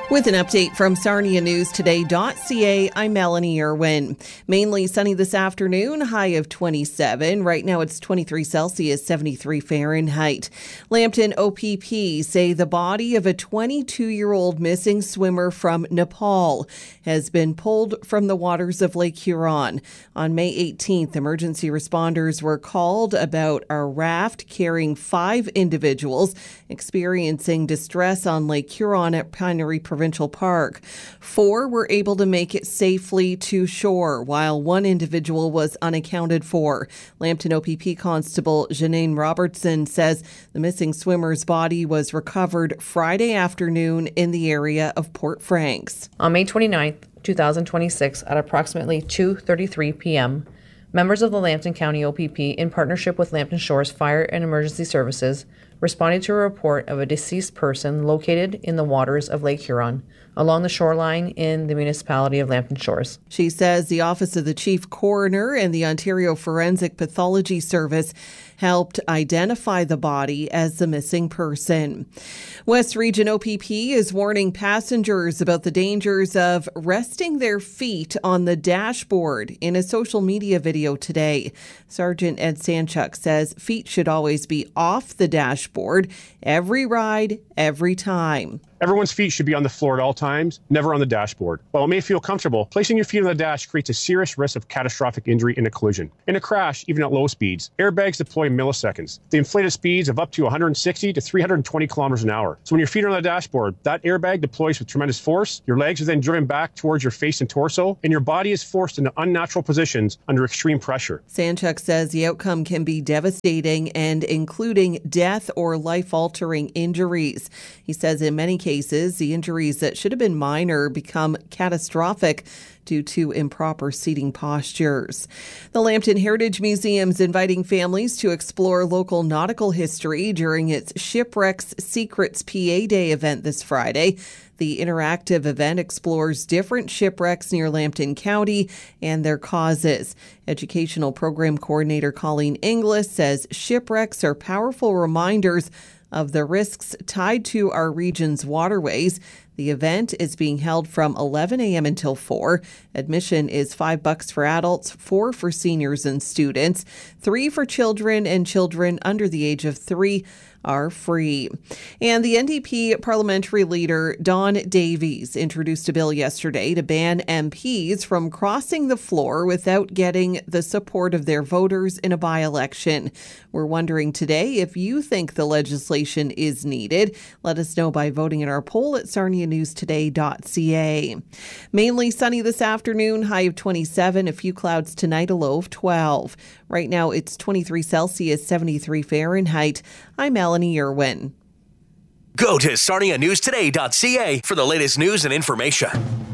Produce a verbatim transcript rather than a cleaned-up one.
With an update from Sarnia News Today dot C A, I'm Melanie Irwin. Mainly sunny this afternoon, high of twenty-seven. Right now it's twenty-three Celsius, seventy-three Fahrenheit. Lambton O P P say the body of a twenty-two-year-old missing swimmer from Nepal has been pulled from the waters of Lake Huron. On May eighteenth, emergency responders were called about a raft carrying five individuals experiencing distress on Lake Huron at Pinery Provincial Park. Four were able to make it safely to shore, while one individual was unaccounted for. Lambton O P P Constable Janine Robertson says the missing swimmer's body was recovered Friday afternoon in the area of Port Franks. On May twenty-ninth, twenty twenty-six, at approximately two thirty-three p.m., members of the Lambton County O P P, in partnership with Lambton Shores Fire and Emergency Services, responded to a report of a deceased person located in the waters of Lake Huron along the shoreline in the municipality of Lambton Shores. She says the Office of the Chief Coroner and the Ontario Forensic Pathology Service helped identify the body as the missing person. West Region O P P is warning passengers about the dangers of resting their feet on the dashboard in a social media video today. Sergeant Ed Sanchuk says feet should always be off the dashboard every ride, every time. Everyone's feet should be on the floor at all times, never on the dashboard. While it may feel comfortable, placing your feet on the dash creates a serious risk of catastrophic injury in a collision. In a crash, even at low speeds, airbags deploy in milliseconds. They inflate at speeds of up to one hundred sixty to three hundred twenty kilometers an hour. So when your feet are on the dashboard, that airbag deploys with tremendous force. Your legs are then driven back towards your face and torso, and your body is forced into unnatural positions under extreme pressure. Sanchuk says the outcome can be devastating and including death or life-altering injuries. He says in many cases, the injuries that should have been minor become catastrophic due to improper seating postures. The Lambton Heritage Museum is inviting families to explore local nautical history during its Shipwrecks Secrets P A Day event this Friday. The interactive event explores different shipwrecks near Lambton County and their causes. Educational Program Coordinator Colleen Inglis says shipwrecks are powerful reminders of the risks tied to our region's waterways. The event is being held from eleven a.m. until four. Admission is five bucks for adults, four for seniors and students, three for children, and children under the age of three are free. And the N D P parliamentary leader Don Davies introduced a bill yesterday to ban M Ps from crossing the floor without getting the support of their voters in a by-election. We're wondering today if you think the legislation is needed. Let us know by voting in our poll at Sarnia News Today dot C A. Mainly sunny this afternoon, high of twenty-seven, a few clouds tonight, a low of twelve. Right now it's twenty-three Celsius, seventy-three Fahrenheit. I'm Melanie Irwin. Go to Sarnia News Today dot C A for the latest news and information.